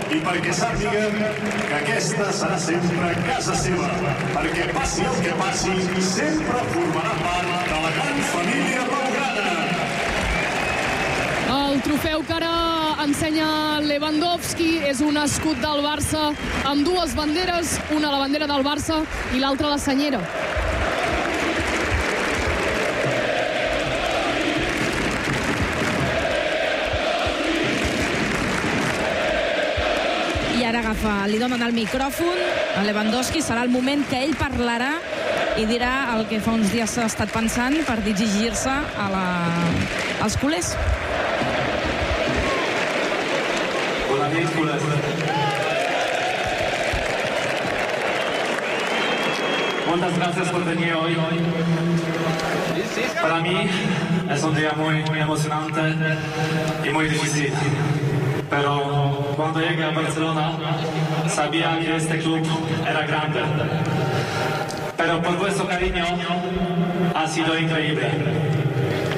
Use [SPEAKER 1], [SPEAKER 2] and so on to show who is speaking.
[SPEAKER 1] i perquè sàpiga que aquesta serà sempre casa seva, perquè passi el que passi, sempre formarà part de la gran família blaugrana.
[SPEAKER 2] El trofeu que ara ensenya Lewandowski és un escut del Barça amb dues banderes, una la bandera del Barça i l'altra la senyera.
[SPEAKER 3] I ara li donen el micròfon a Lewandowski, serà el moment que ell parlarà i dirà el que fa uns dies s'ha estat pensant per dirigir-se als culers.
[SPEAKER 4] Bona nit, culers. Muchas gracias por venir hoy. Para mí es un día muy emocionante y muy difícil. Pero cuando llegué a Barcelona sabía que este club era grande. Pero por vuestro cariño ha sido increíble.